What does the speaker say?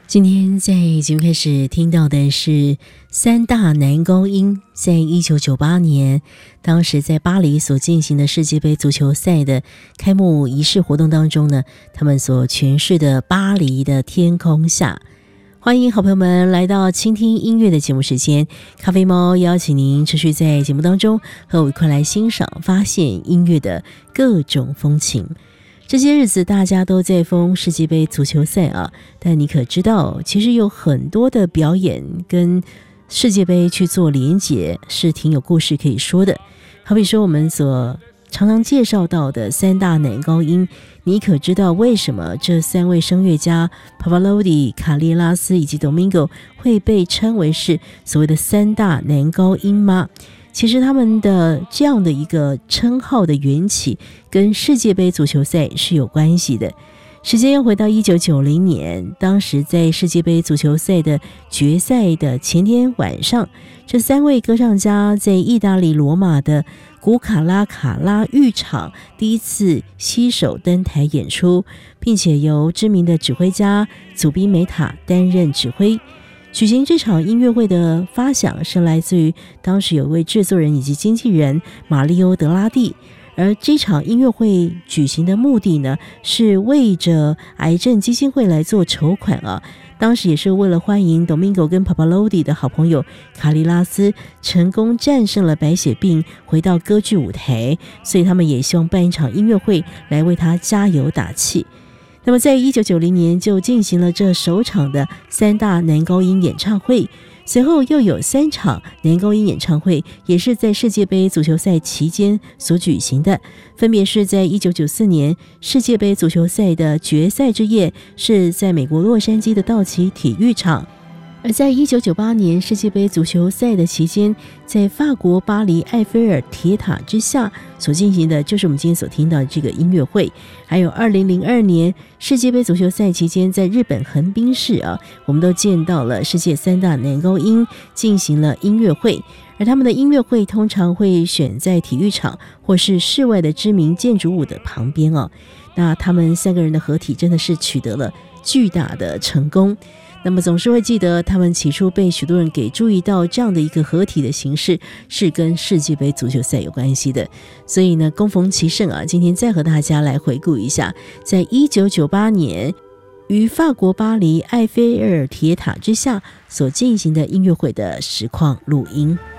今天在节目开始听到的是三大男高音在1998年当时在巴黎所进行的世界杯足球赛的开幕仪式活动当中呢，他们所诠释的巴黎的天空下。欢迎好朋友们来到倾听音乐的节目时间，咖啡猫邀请您持续在节目当中和我一块来欣赏发现音乐的各种风情。这些日子大家都在疯世界杯足球赛啊，但你可知道其实有很多的表演跟世界杯去做连结是挺有故事可以说的。好比说我们所常常介绍到的三大男高音，你可知道为什么这三位声乐家 Pavarotti、 卡列拉斯以及 Domingo 会被称为是所谓的三大男高音吗？其实他们的这样的一个称号的缘起跟世界杯足球赛是有关系的。时间又回到1990年，当时在世界杯足球赛的决赛的前天晚上，这三位歌唱家在意大利罗马的古卡拉卡拉浴场第一次携手登台演出，并且由知名的指挥家祖宾梅塔担任指挥。举行这场音乐会的发想是来自于当时有位制作人以及经纪人马利欧德拉蒂，而这场音乐会举行的目的呢，是为着癌症基金会来做筹款啊。当时也是为了欢迎 Domingo 跟 Pavarotti 的好朋友卡利拉斯成功战胜了白血病，回到歌剧舞台，所以他们也希望办一场音乐会来为他加油打气。那么在1990年就进行了这首场的三大男高音演唱会，随后又有3场男高音演唱会也是在世界杯足球赛期间所举行的，分别是在1994年世界杯足球赛的决赛之夜是在美国洛杉矶的道奇体育场，而在1998年世界杯足球赛的期间，在法国巴黎埃菲尔铁塔之下所进行的就是我们今天所听到的这个音乐会。还有2002年世界杯足球赛期间在日本横滨市我们都见到了世界三大男高音进行了音乐会，而他们的音乐会通常会选在体育场或是室外的知名建筑物的旁边那他们3个人的合体真的是取得了巨大的成功。那么总是会记得他们起初被许多人给注意到这样的一个合体的形式是跟世界杯足球赛有关系的，所以呢恭逢其盛今天再和大家来回顾一下在1998年于法国巴黎埃菲尔铁塔之下所进行的音乐会的实况录音。